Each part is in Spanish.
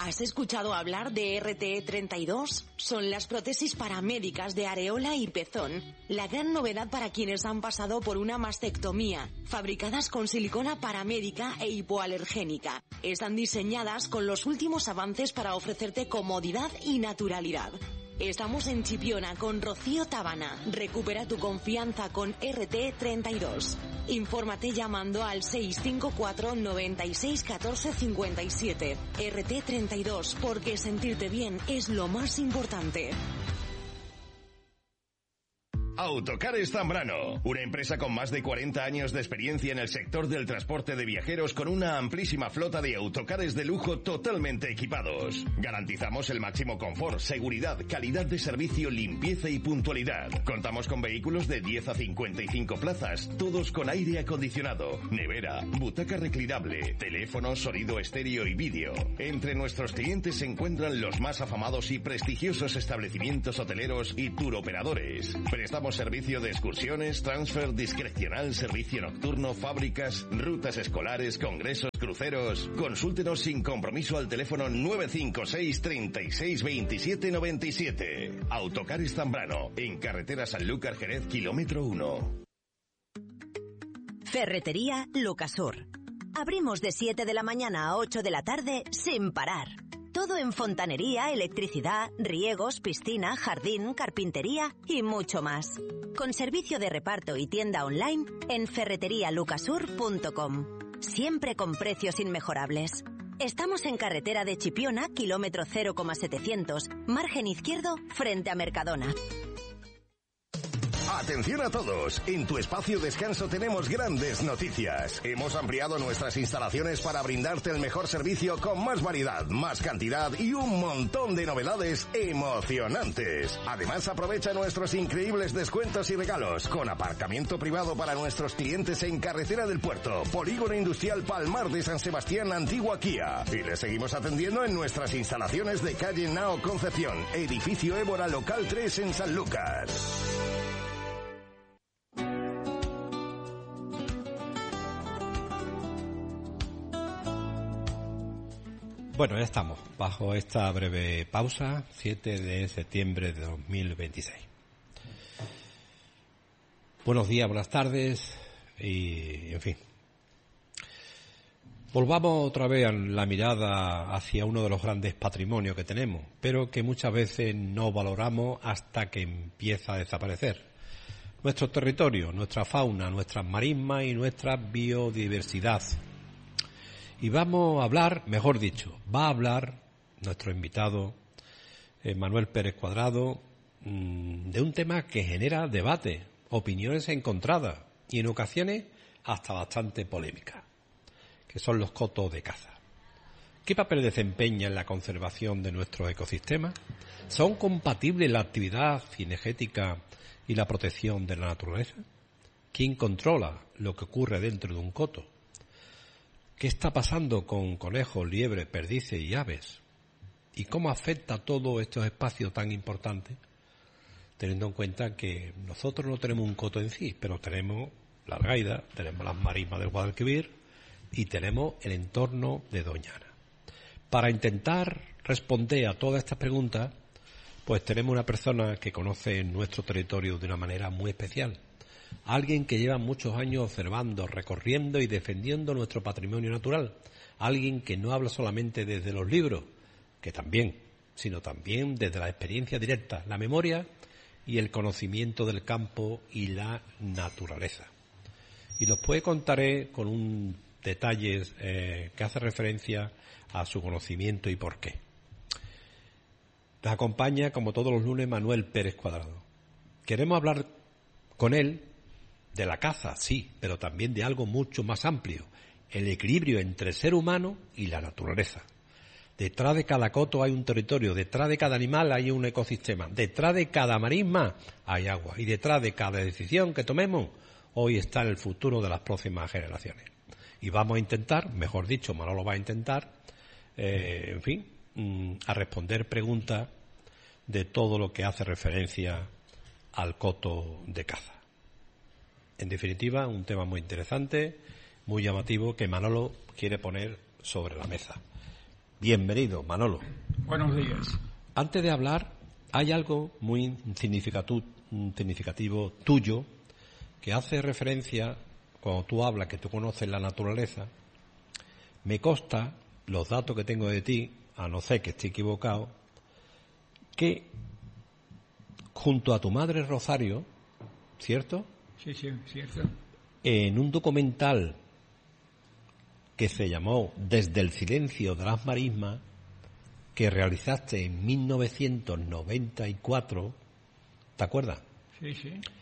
¿Has escuchado hablar de RTE32? Son las prótesis paramédicas de areola y pezón. La gran novedad para quienes han pasado por una mastectomía. Fabricadas con silicona paramédica e hipoalergénica. Están diseñadas con los últimos avances para ofrecerte comodidad y naturalidad. Estamos en Chipiona con Rocío Tabana. Recupera tu confianza con RT32. Infórmate llamando al 654 96 14 57. RT32, porque sentirte bien es lo más importante. Autocares Zambrano, una empresa con más de 40 años de experiencia en el sector del transporte de viajeros con una amplísima flota de autocares de lujo totalmente equipados. Garantizamos el máximo confort, seguridad, calidad de servicio, limpieza y puntualidad. Contamos con vehículos de 10 a 55 plazas, todos con aire acondicionado, nevera, butaca reclinable, teléfono, sonido estéreo y vídeo. Entre nuestros clientes se encuentran los más afamados y prestigiosos establecimientos hoteleros y turoperadores. Prestamos servicio de excursiones, transfer discrecional, servicio nocturno, fábricas, rutas escolares, congresos, cruceros. Consúltenos sin compromiso al teléfono 956 36 27 97. Autocares Zambrano, en carretera Sanlúcar Jerez, kilómetro 1. Ferretería Lucasur. Abrimos de 7 de la mañana a 8 de la tarde sin parar. Todo en fontanería, electricidad, riegos, piscina, jardín, carpintería y mucho más. Con servicio de reparto y tienda online en ferreterialucasur.com. Siempre con precios inmejorables. Estamos en carretera de Chipiona, kilómetro 0,700, margen izquierdo, frente a Mercadona. Atención a todos, en tu espacio descanso tenemos grandes noticias. Hemos ampliado nuestras instalaciones para brindarte el mejor servicio con más variedad, más cantidad y un montón de novedades emocionantes. Además, aprovecha nuestros increíbles descuentos y regalos con aparcamiento privado para nuestros clientes en Carretera del Puerto, Polígono Industrial Palmar de San Sebastián, Antigua Kia. Y les seguimos atendiendo en nuestras instalaciones de calle Nao Concepción, edificio Évora Local 3 en Sanlúcar. Bueno, ya estamos, bajo esta breve pausa, 7 de septiembre de 2026. Buenos días, buenas tardes y, en fin. Volvamos otra vez la mirada hacia uno de los grandes patrimonios que tenemos, pero que muchas veces no valoramos hasta que empieza a desaparecer. Nuestro territorio, nuestra fauna, nuestras marismas y nuestra biodiversidad. Y vamos a hablar, mejor dicho, va a hablar nuestro invitado, Manuel Pérez Cuadrado, de un tema que genera debate, opiniones encontradas y en ocasiones hasta bastante polémica, que son los cotos de caza. ¿Qué papel desempeña en la conservación de nuestros ecosistemas? ¿Son compatibles la actividad cinegética y la protección de la naturaleza? ¿Quién controla lo que ocurre dentro de un coto? ¿Qué está pasando con conejos, liebres, perdices y aves? ¿Y cómo afecta todo estos espacios tan importantes? Teniendo en cuenta que nosotros no tenemos un coto en sí, pero tenemos la Algaida, tenemos las marismas del Guadalquivir y tenemos el entorno de Doñana. Para intentar responder a todas estas preguntas, pues tenemos una persona que conoce nuestro territorio de una manera muy especial. Alguien que lleva muchos años observando, recorriendo y defendiendo nuestro patrimonio natural. Alguien que no habla solamente desde los libros, que también, sino también desde la experiencia directa, la memoria y el conocimiento del campo y la naturaleza. Y después contaré con un detalle que hace referencia a su conocimiento y por qué. Nos acompaña, como todos los lunes, Manuel Pérez Cuadrado. Queremos hablar con él de la caza, sí, pero también de algo mucho más amplio, el equilibrio entre el ser humano y la naturaleza. Detrás de cada coto hay un territorio, detrás de cada animal hay un ecosistema, detrás de cada marisma hay agua y detrás de cada decisión que tomemos, hoy está el futuro de las próximas generaciones. Y vamos a intentar, mejor dicho, Manolo va a intentar, a responder preguntas de todo lo que hace referencia al coto de caza. En definitiva, un tema muy interesante, muy llamativo, que Manolo quiere poner sobre la mesa. Bienvenido, Manolo. Buenos días. Antes de hablar, hay algo muy significativo tuyo que hace referencia, cuando tú hablas, que tú conoces la naturaleza. Me consta, los datos que tengo de ti, a no ser que esté equivocado, que junto a tu madre Rosario, ¿cierto? Sí, cierto. En un documental que se llamó Desde el silencio de las marismas, que realizaste en 1994, ¿te acuerdas? Sí.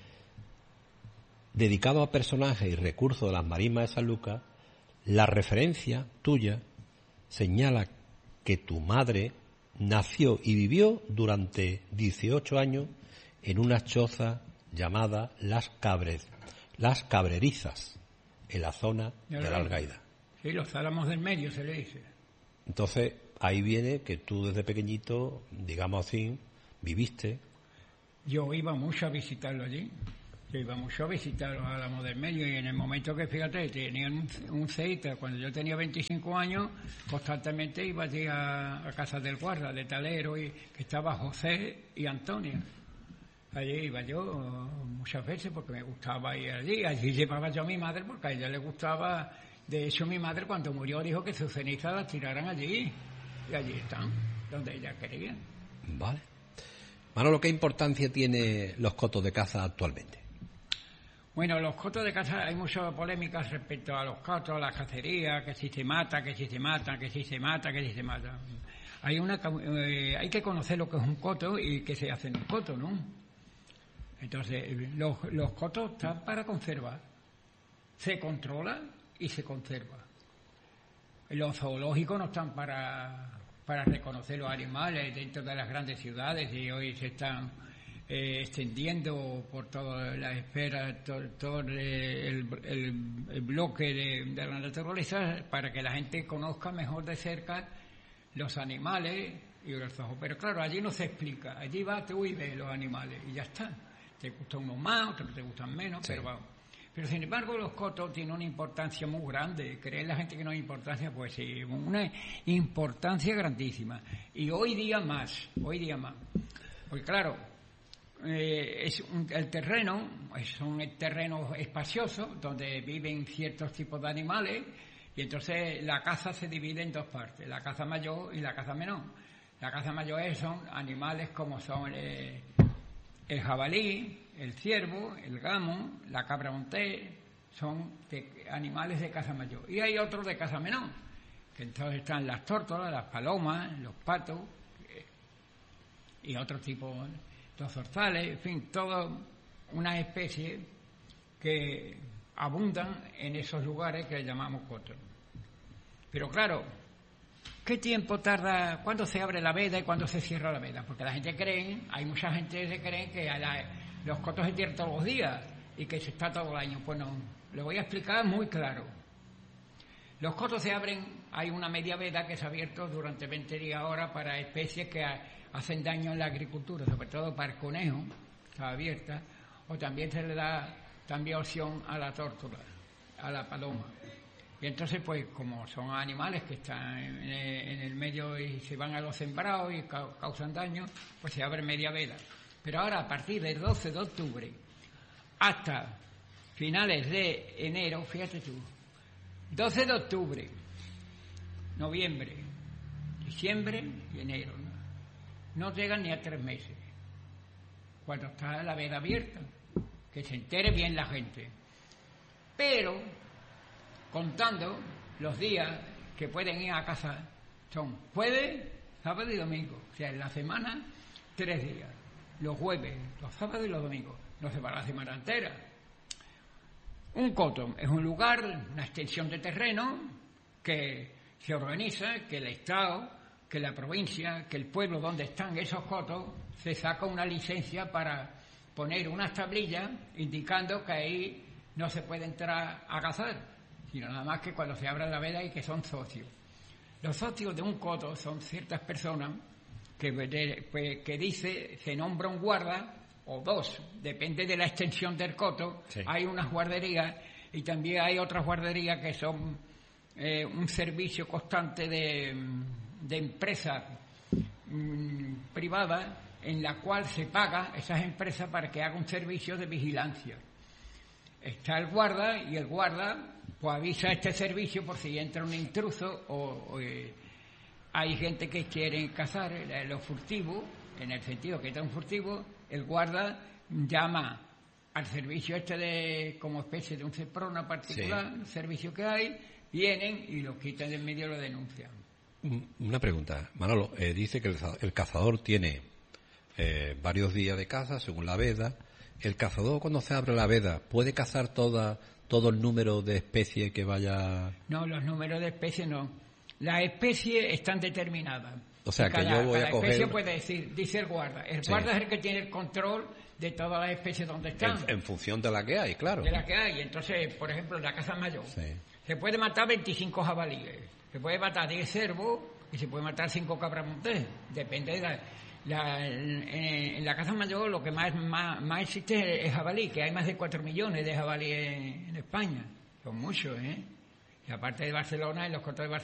Dedicado a personajes y recursos de las marismas de San Lucas, la referencia tuya señala que tu madre nació y vivió durante 18 años en una choza llamada Las Cabrerizas, en la zona de la Algaida. Sí, los álamos del medio se le dice. Entonces, ahí viene que tú desde pequeñito, digamos así, viviste. Yo iba mucho a visitarlo allí. Yo iba mucho a visitar los álamos del medio y en el momento que, fíjate, tenían un ceita, cuando yo tenía 25 años, constantemente iba allí a Casa del Guarda, de Talero, y que estaba José y Antonio. Allí iba yo muchas veces porque me gustaba ir allí. Allí llevaba yo a mi madre porque a ella le gustaba. De hecho, mi madre cuando murió dijo que sus cenizas las tiraran allí. Y allí están, donde ella quería. Vale. Manolo, ¿qué importancia tienen los cotos de caza actualmente? Bueno, los cotos de caza, hay muchas polémicas respecto a los cotos, a la cacería, que si se mata, que si se mata, que si se mata, que si se mata. Hay que conocer lo que es un coto y qué se hace en un coto, ¿no? Entonces, los cotos están para conservar. Se controla y se conserva. Los zoológicos no están para reconocer los animales dentro de las grandes ciudades y hoy se están extendiendo por toda la esfera, todo el bloque de la naturaleza para que la gente conozca mejor de cerca los animales y los zoos. Pero claro, allí no se explica. Allí vas tú y ves los animales y ya está. Te gustan unos más, otros te gustan menos, sí. Pero sin embargo los cotos tienen una importancia muy grande. ¿Cree la gente que no hay importancia? Pues sí, una importancia grandísima. Y hoy día más. Porque claro, el terreno son terrenos espaciosos donde viven ciertos tipos de animales y entonces la caza se divide en dos partes, la caza mayor y la caza menor. La caza mayor son animales como son el jabalí, el ciervo, el gamo, la cabra montés, son animales de caza mayor. Y hay otros de caza menor, que entonces están las tórtolas, las palomas, los patos y otros tipos, los zorzales, en fin, toda una especie que abundan en esos lugares que llamamos cotos. Pero claro, ¿qué tiempo tarda? ¿Cuándo se abre la veda y cuándo se cierra la veda? Porque la gente cree, hay mucha gente que cree que los cotos se cierran todos los días y que se está todo el año. Pues no, lo voy a explicar muy claro. Los cotos se abren, hay una media veda que se ha abierto durante 20 días ahora para especies que hacen daño en la agricultura, sobre todo para el conejo, está abierta, o también se le da opción a la tórtola, a la paloma. Y entonces, pues, como son animales que están en el medio y se van a los sembrados y causan daño, pues se abre media veda. Pero ahora, a partir del 12 de octubre hasta finales de enero, fíjate tú, 12 de octubre, noviembre, diciembre y enero, no llegan ni a 3 meses, cuando está la veda abierta, que se entere bien la gente. Pero, contando los días que pueden ir a cazar, son jueves, sábado y domingo, o sea, en la semana 3 días. Los jueves, los sábados y los domingos. No se va la semana entera. Un coto es un lugar, una extensión de terreno que se organiza, que el Estado, que la provincia, que el pueblo donde están esos cotos, se saca una licencia para poner unas tablillas indicando que ahí no se puede entrar a cazar, sino nada más que cuando se abra la veda y que son socios. Los socios de un coto son ciertas personas que dice, se nombra un guarda o dos, depende de la extensión del coto. Sí. Hay unas guarderías y también hay otras guarderías que son un servicio constante de empresas privadas en la cual se paga esas empresas para que haga un servicio de vigilancia. Está el guarda y el guarda pues avisa este servicio por si entra un intruso o hay gente que quiere cazar, los furtivos, en el sentido que está un furtivo, el guarda llama al servicio como especie de un CEPRONA particular, sí, servicio que hay, vienen y los quitan de en medio y lo denuncian. Una pregunta, Manolo, dice que el cazador tiene varios días de caza según la veda. ¿El cazador, cuando se abre la veda, puede cazar todo el número de especies que vaya...? No, los números de especies no. Las especies están determinadas. O sea, que yo voy a coger... especie puede decir, dice el guarda. El guarda es el que tiene el control de todas las especies donde están. En función de la que hay, claro. De la que hay. Entonces, por ejemplo, en la caza mayor, se puede matar 25 jabalíes, se puede matar 10 cervos y se puede matar 5 cabras montés. Depende de en la caza mayor lo que más existe es jabalí, que hay más de 4 millones de jabalíes en España. Son muchos, ¿eh? Y aparte de Barcelona, en los cortos de Barcelona,